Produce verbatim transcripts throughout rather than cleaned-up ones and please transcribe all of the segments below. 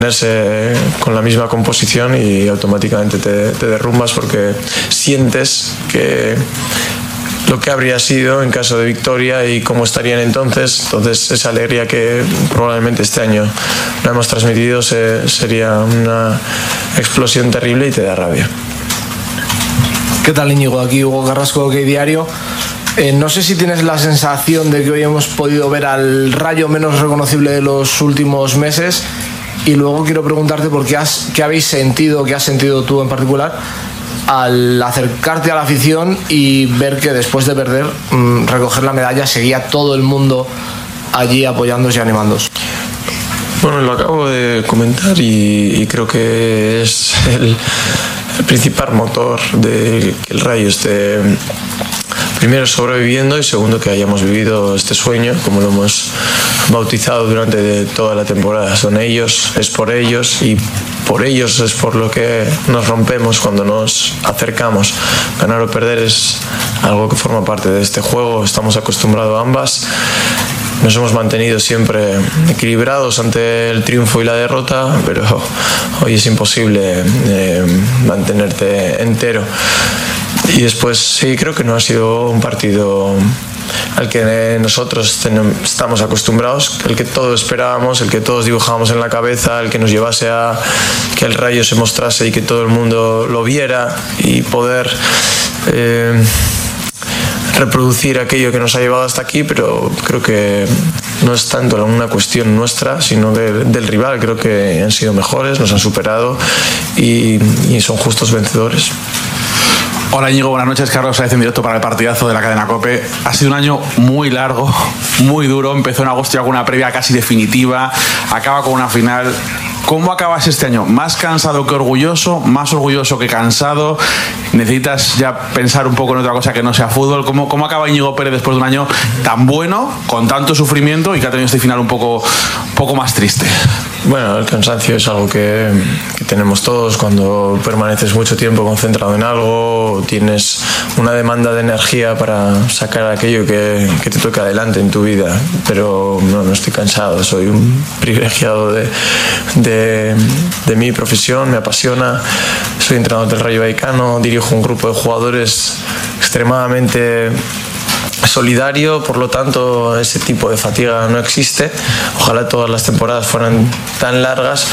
ponerse con la misma composición y automáticamente te, te derrumbas porque sientes que lo que habría sido en caso de victoria y cómo estarían entonces. Entonces esa alegría que probablemente este año no hemos transmitido se, sería una explosión terrible y te da rabia. ¿Qué tal, Íñigo? Aquí Hugo Carrasco, OK Diario. Eh, no sé si tienes la sensación de que hoy hemos podido ver al Rayo menos reconocible de los últimos meses. Y luego quiero preguntarte por qué, has, qué habéis sentido, qué has sentido tú en particular al acercarte a la afición y ver que después de perder, mmm, recoger la medalla, seguía todo el mundo allí apoyándoos y animándoos. Bueno, lo acabo de comentar y, y creo que es el, el principal motor de que el Rayo esté primero sobreviviendo y segundo que hayamos vivido este sueño como lo hemos bautizado durante toda la temporada. Son ellos, es por ellos y por ellos es por lo que nos rompemos cuando nos acercamos. Ganar o perder es algo que forma parte de este juego, estamos acostumbrados a ambas. Nos hemos mantenido siempre equilibrados ante el triunfo y la derrota, pero hoy es imposible eh, mantenerte entero. Y después sí, creo que no ha sido un partido al que nosotros tenemos, estamos acostumbrados, el que todos esperábamos, el que todos dibujábamos en la cabeza, el que nos llevase a que el Rayo se mostrase y que todo el mundo lo viera y poder eh, reproducir aquello que nos ha llevado hasta aquí, pero creo que no es tanto una cuestión nuestra, sino de, del rival. Creo que han sido mejores, nos han superado y, y son justos vencedores. Hola Íñigo, buenas noches. Carlos Sáez en directo para el partidazo de la cadena COPE. Ha sido un año muy largo, muy duro. Empezó en agosto ya con una previa casi definitiva, acaba con una final. ¿Cómo acabas este año? ¿Más cansado que orgulloso? ¿Más orgulloso que cansado? ¿Necesitas ya pensar un poco en otra cosa que no sea fútbol? ¿Cómo, cómo acaba Íñigo Pérez después de un año tan bueno, con tanto sufrimiento y que ha tenido este final un poco, poco más triste? Bueno, el cansancio es algo que, que tenemos todos cuando permaneces mucho tiempo concentrado en algo, tienes una demanda de energía para sacar aquello que, que te toca adelante en tu vida, pero no, no estoy cansado, soy un privilegiado de, de, de mi profesión, me apasiona, soy entrenador del Rayo Vallecano, dirijo un grupo de jugadores extremadamente solidario, por lo tanto ese tipo de fatiga no existe. Ojalá todas las temporadas fueran tan largas.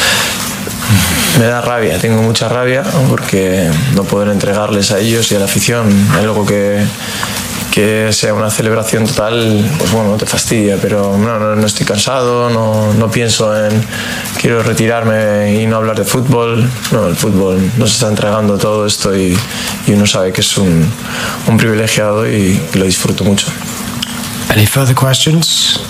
Me da rabia, tengo mucha rabia porque no poder entregarles a ellos y a la afición algo que, que sea una celebración total, pues bueno, te fastidia, pero no, no, no estoy cansado, no, no pienso en quiero retirarme y no hablar de fútbol. No, el fútbol nos está entregando todo esto y, y uno sabe que es un, un privilegiado y, y lo disfruto mucho. Any further questions?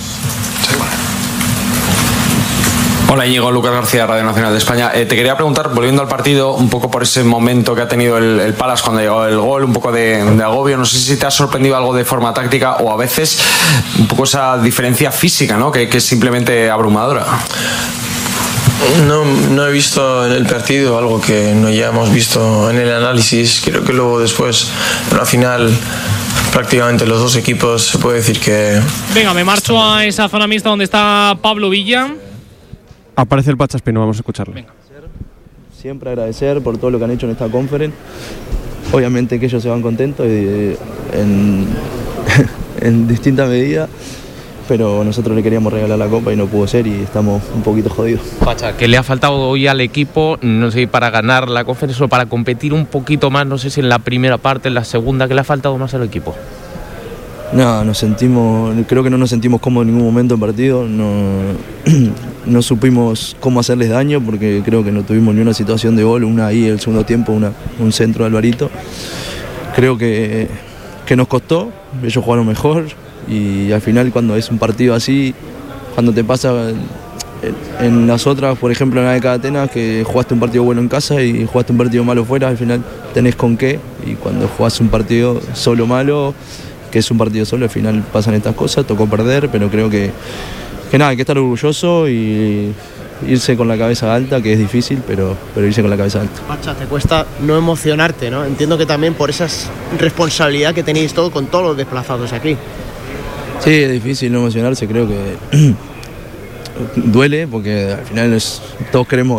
Hola Íñigo, Lucas García, Radio Nacional de España. Eh, te quería preguntar, volviendo al partido, un poco por ese momento que ha tenido el, el Palace cuando llegó el gol, un poco de, de agobio. No sé si te ha sorprendido algo de forma táctica o a veces un poco esa diferencia física, ¿no? que, que es simplemente abrumadora. No, no he visto en el partido algo que no hayamos visto en el análisis. Creo que luego después, en la final, prácticamente los dos equipos se puede decir que... Venga, me marcho a esa zona mixta donde está Pablo Villa. Aparece el Pachaspino, vamos a escucharlo. Venga. Siempre agradecer por todo lo que han hecho en esta conference. Obviamente que ellos se van contentos y en, en distintas medidas, pero nosotros le queríamos regalar la copa y no pudo ser y estamos un poquito jodidos. Pacha, ¿qué le ha faltado hoy al equipo? No sé, para ganar la conferencia o para competir un poquito más, no sé si en la primera parte, en la segunda, ¿qué le ha faltado más al equipo? No, nos sentimos, creo que no nos sentimos cómodos en ningún momento en partido, no, no supimos cómo hacerles daño porque creo que no tuvimos ni una situación de gol, una ahí el segundo tiempo, una, un centro de Alvarito. Creo que, que nos costó, ellos jugaron mejor y al final cuando es un partido así, cuando te pasa en las otras, por ejemplo en la de Atenas, que jugaste un partido bueno en casa y jugaste un partido malo fuera, al final tenés con qué y cuando jugás un partido solo malo, que es un partido solo, al final pasan estas cosas, tocó perder, pero creo que, que nada, hay que estar orgulloso y irse con la cabeza alta, que es difícil, pero, pero irse con la cabeza alta. Pacha, te cuesta no emocionarte, ¿no? Entiendo que también por esa responsabilidad que tenéis todo con todos los desplazados aquí. Sí, es difícil no emocionarse, creo que duele porque al final es, todos queremos